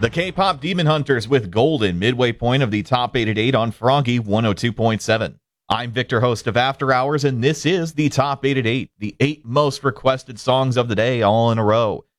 The K-pop Demon Hunters with Golden, midway point of the top 8 at 8 on Froggy 102.7. I'm Victor, host of After Hours, and this is the top 8 at 8, the 8 most requested songs of the day all in a row.